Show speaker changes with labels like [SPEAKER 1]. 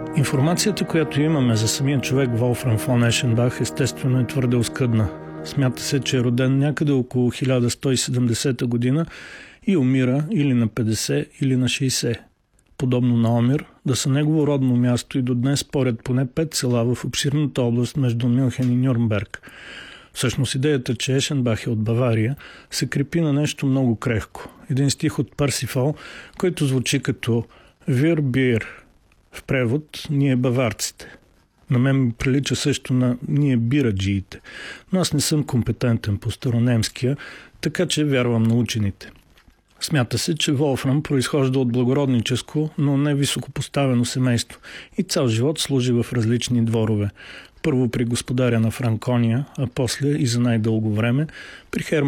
[SPEAKER 1] Информацията, която имаме за самия човек Волфрам фон Ешенбах, естествено е твърде оскъдна. Смята се, че е роден някъде около 1170 година и умира или на 50, или на 60. Подобно на Омир, да са негово родно място и до днес спорят поне 5 села в обширната област между Мюнхен и Нюрнберг. Всъщност идеята, че Ешенбах е от Бавария, се крепи на нещо много крехко. Един стих от Парсифал, който звучи като «Wir Bier», в превод «Ние баварците». На мен ми прилича също на «Ние бираджиите», но аз не съм компетентен по старонемския, така че вярвам на учените. Смята се, че Волфрам произхожда от благородническо, но не високопоставено семейство и цял живот служи в различни дворове. Първо при господаря на Франкония, а после и за най-дълго време при Херман